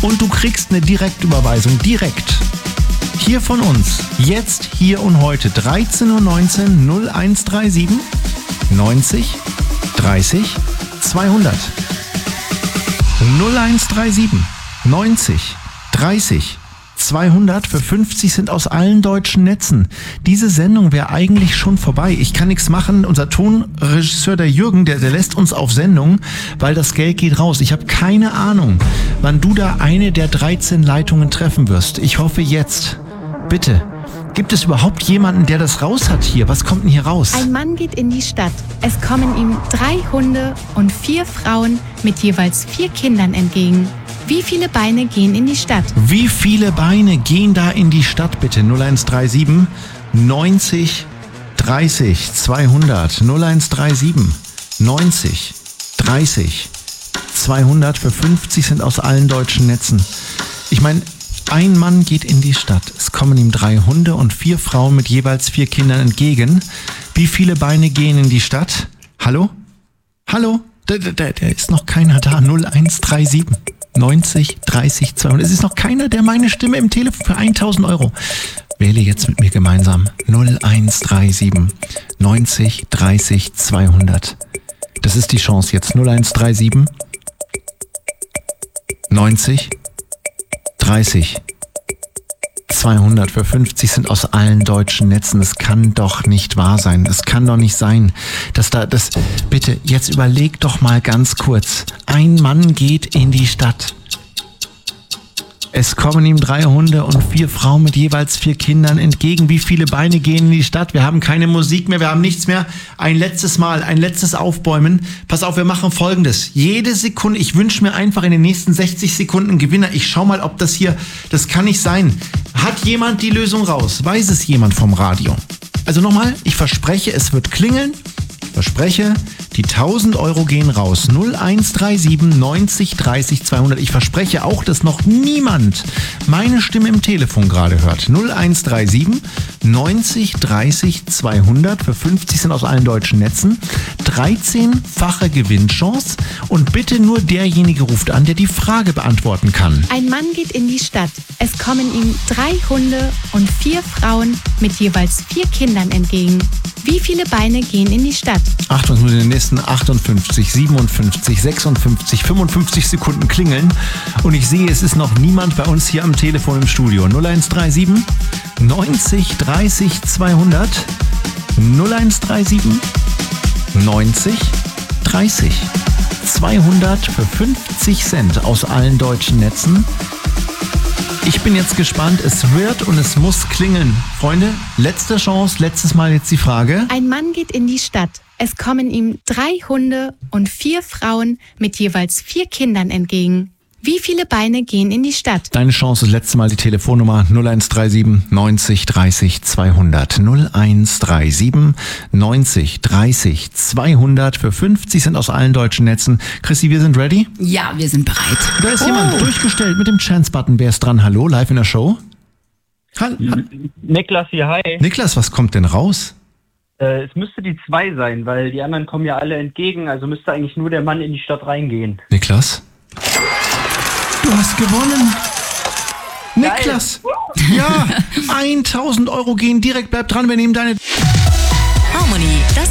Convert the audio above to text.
und du kriegst eine Direktüberweisung. Direkt. Hier von uns. Jetzt, hier und heute. 13.19 Uhr 0137 90 30 200. 0137 90 30 200 für 50 sind aus allen deutschen Netzen. Diese Sendung wäre eigentlich schon vorbei. Ich kann nichts machen. Unser Tonregisseur, der Jürgen, der lässt uns auf Sendung, weil das Geld geht raus. Ich habe keine Ahnung, wann du da eine der 13 Leitungen treffen wirst. Ich hoffe jetzt. Bitte. Gibt es überhaupt jemanden, der das raus hat hier? Was kommt denn hier raus? Ein Mann geht in die Stadt. Es kommen ihm 3 Hunde und 4 Frauen mit jeweils 4 Kindern entgegen. Wie viele Beine gehen in die Stadt? Wie viele Beine gehen da in die Stadt, bitte? 0137 90 30 200. 0137 90 30 200 für 50 sind aus allen deutschen Netzen. Ich meine, ein Mann geht in die Stadt. Es kommen ihm 3 Hunde und 4 Frauen mit jeweils 4 Kindern entgegen. Wie viele Beine gehen in die Stadt? Hallo? Hallo? Da ist noch keiner da. 0137 90 30 200. Es ist noch keiner, der meine Stimme im Telefon für 1.000 Euro. Wähle jetzt mit mir gemeinsam 0137 90 30 200. Das ist die Chance jetzt. 0137 90 30 200 für 50 sind aus allen deutschen Netzen. Es kann doch nicht wahr sein. Es kann doch nicht sein, dass das... Bitte, jetzt überleg doch mal ganz kurz. Ein Mann geht in die Stadt. Es kommen ihm 3 Hunde und 4 Frauen mit jeweils 4 Kindern entgegen. Wie viele Beine gehen in die Stadt? Wir haben keine Musik mehr, wir haben nichts mehr. Ein letztes Mal, ein letztes Aufbäumen. Pass auf, wir machen Folgendes. Jede Sekunde, ich wünsche mir einfach in den nächsten 60 Sekunden einen Gewinner. Ich schau mal, ob das hier, das kann nicht sein. Hat jemand die Lösung raus? Weiß es jemand vom Radio? Also nochmal, ich verspreche, es wird klingeln. Ich verspreche, die 1.000 Euro gehen raus. 0137 90 30 200. Ich verspreche auch, dass noch niemand meine Stimme im Telefon gerade hört. 0137 90 30 200 für 50 sind aus allen deutschen Netzen. 13-fache Gewinnchance und bitte nur derjenige ruft an, der die Frage beantworten kann. Ein Mann geht in die Stadt. Es kommen ihm 3 Hunde und 4 Frauen mit jeweils 4 Kindern entgegen. Wie viele Beine gehen in die Stadt? Achtung, es muss in den nächsten 58, 57, 56, 55 Sekunden klingeln. Und ich sehe, es ist noch niemand bei uns hier am Telefon im Studio. 0137 90 30 200. 0137 90 30 200 für 50 Cent aus allen deutschen Netzen. Ich bin jetzt gespannt, es wird und es muss klingeln. Freunde, letzte Chance, letztes Mal jetzt die Frage. Ein Mann geht in die Stadt. Es kommen ihm 3 Hunde und 4 Frauen mit jeweils 4 Kindern entgegen. Wie viele Beine gehen in die Stadt? Deine Chance, das letzte Mal die Telefonnummer 0137 90 30 200. 0137 90 30 200 für 50 sind aus allen deutschen Netzen. Chrissy, wir sind ready? Ja, wir sind bereit. Da ist jemand durchgestellt mit dem Chance-Button. Wer ist dran? Hallo, live in der Show? Niklas hier, hi. Niklas, was kommt denn raus? Es müsste die 2 sein, weil die anderen kommen ja alle entgegen, also müsste eigentlich nur der Mann in die Stadt reingehen. Niklas? Du hast gewonnen! Niklas! Ja, 1.000 Euro gehen direkt, bleib dran, wir nehmen deine... Harmony, das